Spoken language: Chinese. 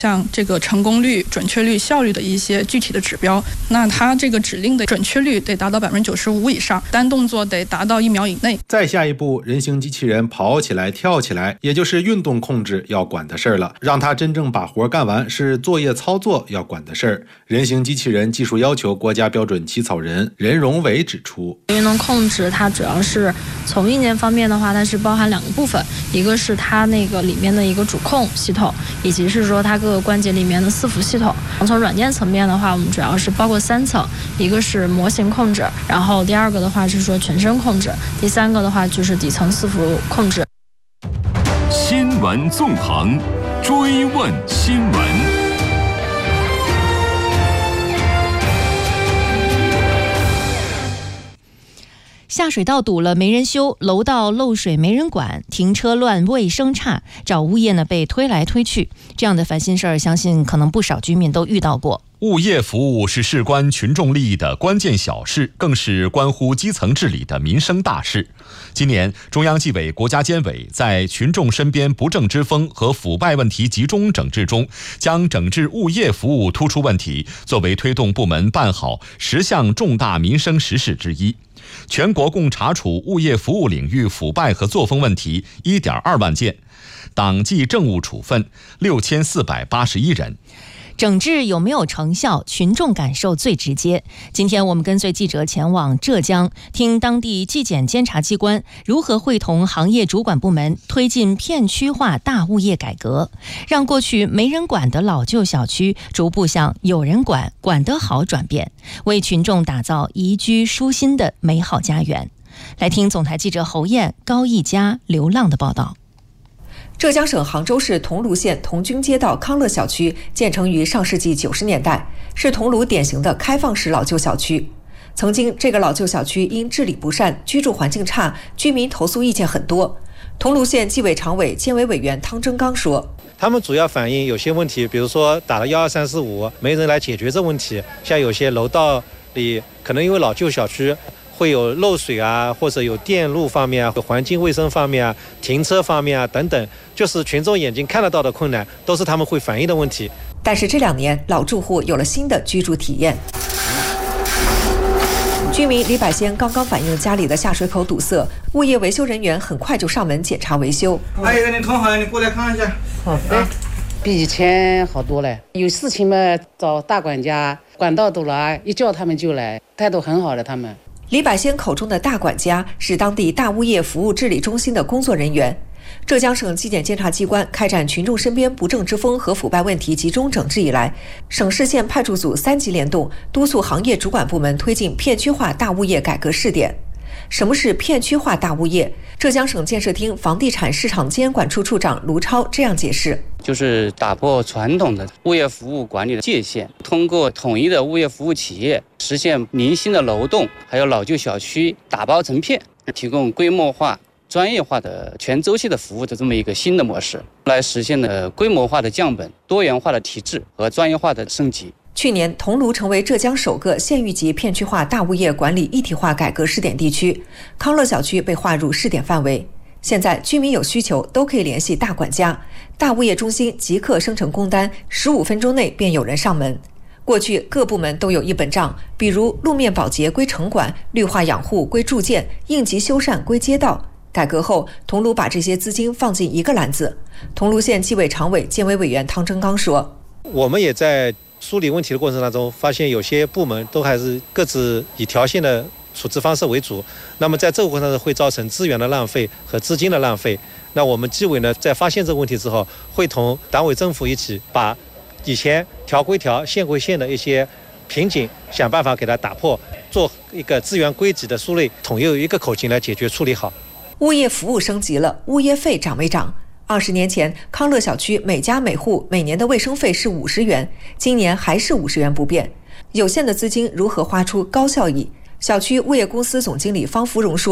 像这个成功率、准确率、效率的一些具体的指标。那它这个指令的准确率得达到95%以上，单动作得达到1秒以内。 再下一步，人形机器人跑起来、跳起来，也就是运动控制要管的事儿了。让它真正把活干完，是作业操作要管的事儿。人形机器人技术要求国家标准起草人任荣伟指出， 运动控制它主要是从硬件方面的话，它是包含2个部分，一个是它那个里面的一个主控系统，以及是说它各个关节里面的伺服系统。从软件层面的话，我们主要是包括3层，一个是模型控制，然后第2个的话是说全身控制，第3个的话就是底层伺服控制。 新闻纵横，追问新闻。 下水道堵了没人修，楼道漏水没人管，停车乱卫生差，找物业呢被推来推去，这样的烦心事儿，相信可能不少居民都遇到过。 物业服务是事关群众利益的关键小事，更是关乎基层治理的民生大事。今年，中央纪委国家监委在群众身边不正之风和腐败问题集中整治中，将整治物业服务突出问题作为推动部门办好10项重大民生实事之一。全国共查处物业服务领域腐败和作风问题1.2万件，党纪政务处分6481人。 整治有没有成效，群众感受最直接。今天我们跟随记者前往浙江，听当地纪检监察机关如何会同行业主管部门推进片区化大物业改革，让过去没人管的老旧小区逐步向有人管、管得好转变，为群众打造宜居舒心的美好家园。来听总台记者侯燕、高一家、流浪的报道。 浙江省杭州市桐庐县桐军街道康乐小区建成于上世纪90年代，是桐庐典型的开放式老旧小区。曾经这个老旧小区因治理不善、居住环境差，居民投诉意见很多。桐庐县纪委常委、监委委员汤征刚说， 他们主要反映有些问题，比如说打了12345没人来解决这问题，像有些楼道里可能因为老旧小区会有漏水啊，或者有电路方面啊、环境卫生方面啊、停车方面啊等等，就是群众眼睛看得到的困难，都是他们会反映的问题。 但是这2年，老住户有了新的居住体验。居民李百仙刚刚反映家里的下水口堵塞，物业维修人员很快就上门检查维修。 还有一个你看好了，你过来看一下。 好的，比以前好多了。有事情嘛，找大管家，管道堵了，一叫他们就来，态度很好的他们。 李百仙口中的大管家是当地大物业服务治理中心的工作人员。浙江省纪检监察机关开展群众身边不正之风和腐败问题集中整治以来，省市县派出组3级联动，督促行业主管部门推进片区化大物业改革试点。什么是片区化大物业？浙江省建设厅房地产市场监管处处长卢超这样解释： 就是打破传统的物业服务管理的界限，通过统一的物业服务企业，实现零星的楼栋还有老旧小区打包成片，提供规模化、专业化的全周期的服务的这么一个新的模式，来实现了规模化的降本、多元化的提质和专业化的升级。 去年，桐庐成为浙江首个县域级片区化大物业管理一体化改革试点地区，康乐小区被划入试点范围。现在居民有需求都可以联系大管家，大物业中心即刻生成工单，15分钟内便有人上门。过去各部门都有一本账，比如路面保洁归城管，绿化养护归住建，应急修缮归街道。改革后，桐庐把这些资金放进一个篮子。桐庐县纪委常委、监委委员汤征刚说， 我们也在梳理问题的过程当中，发现有些部门都还是各自以条线的处置方式为主，那么在这个过程当中会造成资源的浪费和资金的浪费。那我们纪委呢，在发现这个问题之后，会同党委政府一起把以前条归条、线归线的一些瓶颈想办法给它打破，做一个资源归集的梳理，统一一个口径来解决处理好。 物业服务升级了，物业费涨没涨？20年前，康乐小区每家每户每年的卫生费是50元，今年还是50元不变。有限的资金如何花出高效益？小区物业公司总经理方福荣说，